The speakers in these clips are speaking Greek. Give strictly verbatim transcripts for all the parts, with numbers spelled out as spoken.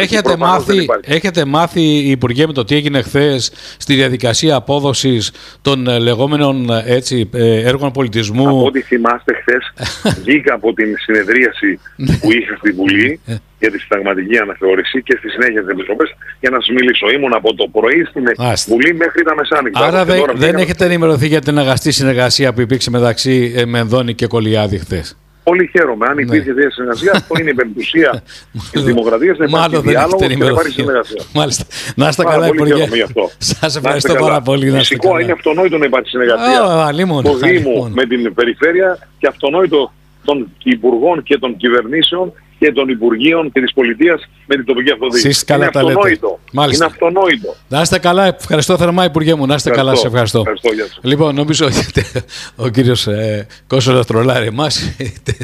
έχετε, μάθει, έχετε μάθει, Υπουργέ, με το τι έγινε χθες στη διαδικασία απόδοσης των λεγόμενων έτσι, έργων πολιτισμού? Από ό,τι θυμάστε, χθες βγήκα από την συνεδρίαση που είχα στη Βουλή για τη συνταγματική αναθεώρηση και στη συνέχεια της Επιτροπής για να σας μιλήσω. Ήμουν από το πρωί στην Άστε. Βουλή μέχρι τα μεσάνυχτα. Άρα δε, δεν πήγα... έχετε ενημερωθεί για την αγαστή συνεργασία που υπήρξε μεταξύ Μενδώνη και Κολιάδη χθες? Πολύ χαίρομαι. Αν υπήρχε ναι. τέτοια συνεργασία, αυτό είναι η πεμπτουσία της δημοκρατίας. Να υπάρχει διάλογο και να υπάρχει συνεργασία. Μάλιστα. Να είστε καλά, Υπουργέ. Σας ευχαριστώ πάρα πολύ. Φυσικό, είναι αυτονόητο να υπάρχει συνεργασία του Δήμου με την Περιφέρεια και αυτονόητο των Υπουργών και των κυβερνήσεων και των Υπουργείων και της Πολιτείας με την τοπική αυτοδιοίκηση. Είναι αυτονόητο. Είναι αυτονόητο. Να είστε καλά. Ευχαριστώ θερμά, Υπουργέ μου. Να είστε καλά. Σε ευχαριστώ. ευχαριστώ λοιπόν, νομίζω ότι ο κύριος ε, Κώστας τρολάρει εμάς.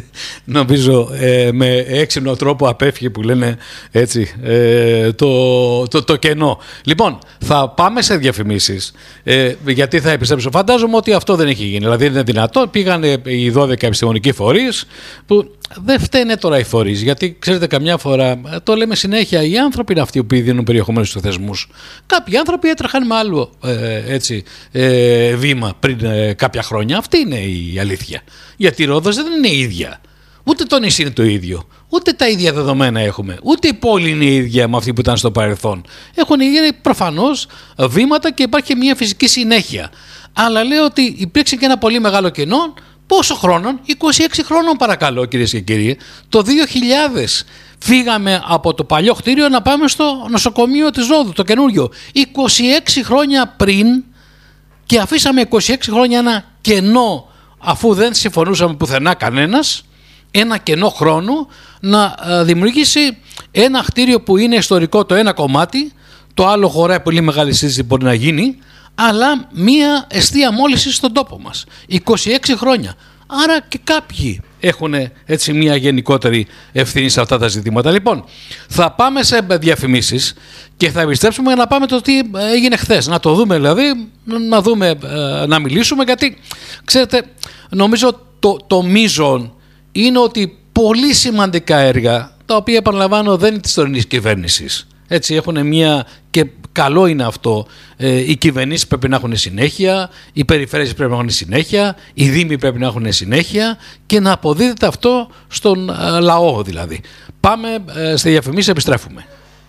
νομίζω ε, με έξυπνο τρόπο απέφυγε, που λένε έτσι, ε, το, το, το κενό. Λοιπόν, θα πάμε σε διαφημίσεις. Ε, γιατί θα επιστρέψω. Φαντάζομαι ότι αυτό δεν έχει γίνει. Δηλαδή είναι δυνατό. Πήγαν οι δώδεκα επιστημονικοί φορείς που δεν φταίνε τώρα οι φορείς. Γιατί ξέρετε, καμιά φορά το λέμε συνέχεια, οι άνθρωποι είναι αυτοί που δίνουν περιεχομένου στους θεσμούς. Κάποιοι άνθρωποι έτρεχαν με άλλο ε, έτσι, ε, βήμα πριν ε, κάποια χρόνια. Αυτή είναι η αλήθεια. Γιατί η Ρόδος δεν είναι η ίδια. Ούτε το νησί είναι το ίδιο. Ούτε τα ίδια δεδομένα έχουμε. Ούτε η πόλη είναι η ίδια με αυτή που ήταν στο παρελθόν. Έχουν γίνει προφανώς βήματα και υπάρχει μια φυσική συνέχεια. Αλλά λέω ότι υπήρξε και ένα πολύ μεγάλο κενό. Πόσο χρόνων? είκοσι έξι χρόνων, παρακαλώ, κυρίες και κύριοι. Το δύο χιλιάδες φύγαμε από το παλιό κτίριο να πάμε στο νοσοκομείο της Ρόδου, το καινούριο. είκοσι έξι χρόνια πριν, και αφήσαμε είκοσι έξι χρόνια ένα κενό, αφού δεν συμφωνούσαμε πουθενά κανένας, ένα κενό χρόνο να δημιουργήσει ένα κτίριο που είναι ιστορικό το ένα κομμάτι, το άλλο χωράει πολύ μεγάλη συζήτηση μπορεί να γίνει, αλλά μία εστία μόλυνσης στον τόπο μας. είκοσι έξι χρόνια. Άρα και κάποιοι έχουν έτσι μία γενικότερη ευθύνη σε αυτά τα ζητήματα. Λοιπόν, θα πάμε σε διαφημίσεις και θα επιστρέψουμε για να πάμε το τι έγινε χθες. Να το δούμε δηλαδή, να δούμε, να μιλήσουμε, γιατί ξέρετε, νομίζω το, το μείζον είναι ότι πολύ σημαντικά έργα, τα οποία επαναλαμβάνω δεν είναι της τωρινής κυβέρνησης. Έτσι έχουν μια, και καλό είναι αυτό, ε, οι κυβερνήσεις πρέπει να έχουν συνέχεια, οι περιφέρειες πρέπει να έχουν συνέχεια, οι δήμοι πρέπει να έχουν συνέχεια και να αποδίδεται αυτό στον ε, λαό δηλαδή. Πάμε ε, στη διαφημίση, επιστρέφουμε.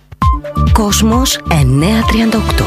Κόσμος εννιακόσια τριάντα οκτώ.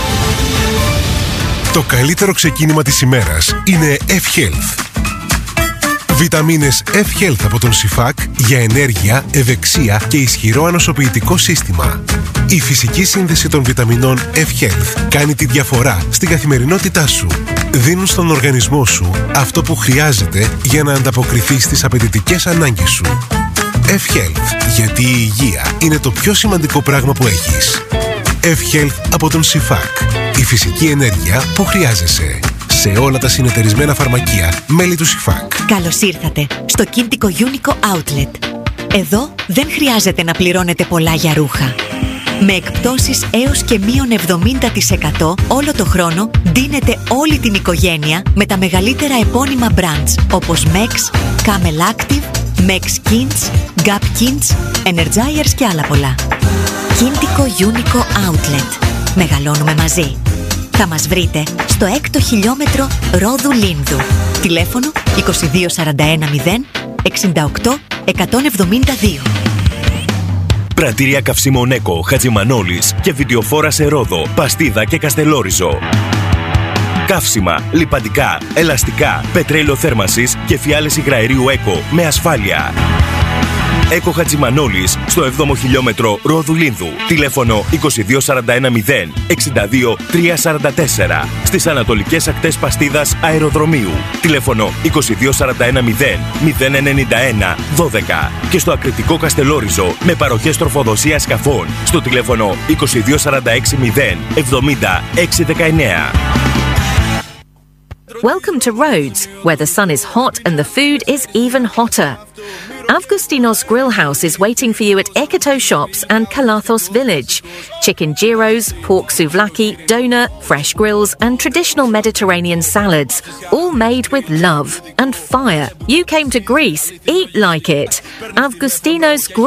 Το καλύτερο ξεκίνημα της ημέρας είναι F-Health. Βιταμίνες F-Health από τον Σιφάκ για ενέργεια, ευεξία και ισχυρό ανοσοποιητικό σύστημα. Η φυσική σύνδεση των βιταμινών F-Health κάνει τη διαφορά στην καθημερινότητά σου. Δίνουν στον οργανισμό σου αυτό που χρειάζεται για να ανταποκριθεί στις απαιτητικές ανάγκες σου. F-Health, γιατί η υγεία είναι το πιο σημαντικό πράγμα που έχεις. F-Health από τον Σιφάκ. Η φυσική ενέργεια που χρειάζεσαι. Σε όλα τα συνεταιρισμένα φαρμακεία, μέλη του Σιφάκ. Καλώς ήρθατε στο Κίντικο Unico Outlet. Εδώ δεν χρειάζεται να πληρώνετε πολλά για ρούχα. Με εκπτώσεις έως και μείον εβδομήντα τοις εκατό όλο το χρόνο ντύνετε όλη την οικογένεια με τα μεγαλύτερα επώνυμα brands όπως Mex, Camel Active, Mex Kins, Gap Kins, Energizers και άλλα πολλά. Κίντικο Unico Outlet. Μεγαλώνουμε μαζί. Θα μας βρείτε στο έκτο χιλιόμετρο Ρόδου Λίνδου. Τηλέφωνο είκοσι δύο σαράντα ένα μηδέν εξήντα οκτώ εκατόν εβδομήντα δύο. Πρατήρια καυσίμων Έκο, Χατζημανόλης και βιντεοφόρα σε Ρόδο, Παστίδα και Καστελόριζο. Καύσιμα, λιπαντικά, ελαστικά, πετρέλαιο θέρμανσης και φιάλες υγραερίου Έκο με ασφάλεια. Έκο Χατζημανόλης στο έβδομο χιλιόμετρο Ρόδου Λίνδου. Τηλέφωνο είκοσι δύο σαράντα ένα μηδέν εξήντα δύο τριακόσια σαράντα τέσσερα. Στις ανατολικές ακτές Παστίδας Αεροδρομίου. Τηλέφωνο είκοσι δύο σαράντα ένα μηδέν μηδέν ενενήντα ένα δώδεκα. Και στο Ακριτικό Καστελόριζο με παροχές τροφοδοσίας σκαφών στο τηλέφωνο είκοσι δύο σαράντα έξι μηδέν εβδομήντα έξι δεκαεννέα. Welcome to Rhodes, where the sun is hot and the food is even hotter. Avgustinos Grill House is waiting for you at Ekoto Shops and Kalathos Village. Chicken gyros, pork souvlaki, doner, fresh grills and traditional Mediterranean salads, all made with love and fire. You came to Greece, eat like it. Avgustinos Grill